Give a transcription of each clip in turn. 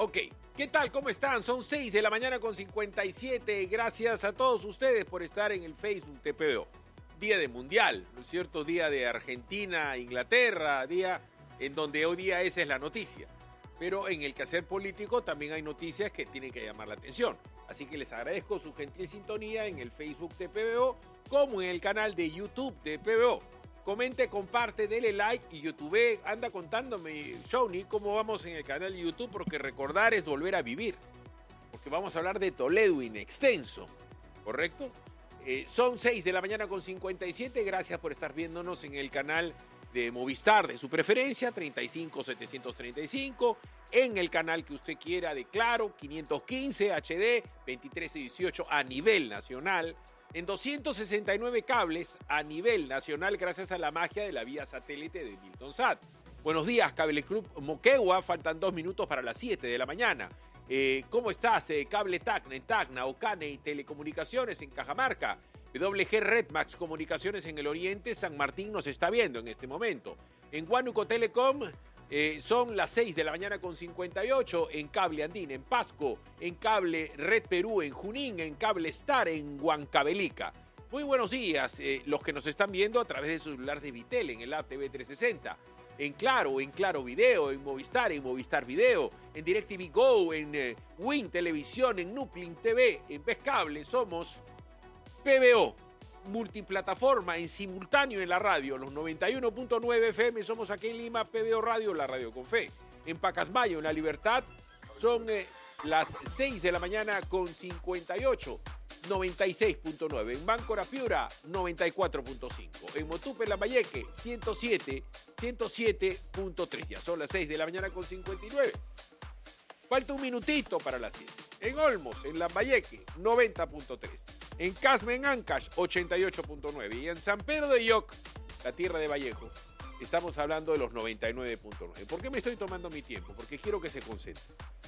Ok, ¿qué tal? ¿Cómo están? Son 6 de la mañana con 57. Gracias a todos ustedes por estar en el Facebook de PBO. Día de Mundial, ¿no es cierto? Día de Argentina, Inglaterra, día en donde hoy día esa es la noticia. Pero en el quehacer político también hay noticias que tienen que llamar la atención. Así que les agradezco su gentil sintonía en el Facebook de PBO, como en el canal de YouTube de PBO. Comente, comparte, dele like y YouTube anda contándome, Shawnee, cómo vamos en el canal de YouTube, porque recordar es volver a vivir. Porque vamos a hablar de Toledo in extenso, ¿correcto? Son 6 de la mañana con 57. Gracias por estar viéndonos en el canal de Movistar de su preferencia, 35735, en el canal que usted quiera de Claro, 515 HD, 2318 a nivel nacional, en 269 cables a nivel nacional gracias a la magia de la vía satélite de Miltonsat. Buenos días, Cable Club Moquegua, faltan 2 minutos para las 7 de la mañana. ¿Cómo estás? Cable Tacna en Tacna, Ocane y Telecomunicaciones en Cajamarca. WG Redmax Comunicaciones en el Oriente, San Martín nos está viendo en este momento. En Huánuco Telecom son las 6 de la mañana con 58, en Cable Andín, en Pasco, en Cable Red Perú, en Junín, en Cable Star, en Huancavelica. Muy buenos días, los que nos están viendo a través de su celular de Vitel, en el app TV 360. En Claro Video, en Movistar Video, en DirecTV Go, en Win Televisión, en Nuclin TV, en Pescable. Somos PBO, multiplataforma en simultáneo en la radio, los 91.9 FM, somos aquí en Lima, PBO Radio, la radio con fe. En Pacasmayo, en La Libertad, son las 6 de la mañana con 58, 96.9. En Máncora Piura, 94.5. En Motupe, Lambayeque, 107.3. Ya son las 6 de la mañana con 59. Falta un minutito para las 7. En Olmos, en Lambayeque, 90.3. En Casme, en Ancash, 88.9. Y en San Pedro de Yoc, la tierra de Vallejo, estamos hablando de los 99.9. ¿Por qué me estoy tomando mi tiempo? Porque quiero que se concentre.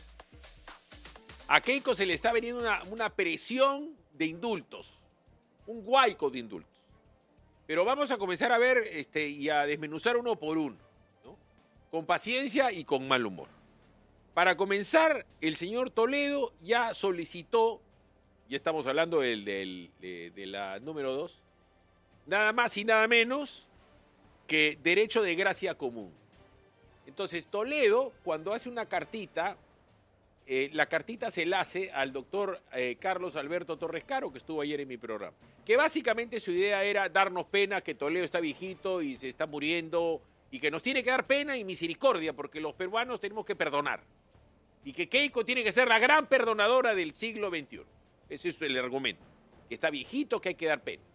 A Keiko se le está veniendo una presión de indultos, un huaico de indultos. Pero vamos a comenzar a ver y a desmenuzar uno por uno, ¿no? Con paciencia y con mal humor. Para comenzar, el señor Toledo ya solicitó, ya estamos hablando de la número 2, nada más y nada menos que derecho de gracia común. Entonces, Toledo, cuando hace una cartita, la cartita se la hace al doctor Carlos Alberto Torres Caro, que estuvo ayer en mi programa, que básicamente su idea era darnos pena que Toledo está viejito y se está muriendo y que nos tiene que dar pena y misericordia porque los peruanos tenemos que perdonar y que Keiko tiene que ser la gran perdonadora del siglo XXI. Ese es el argumento, que está viejito, que hay que dar pena.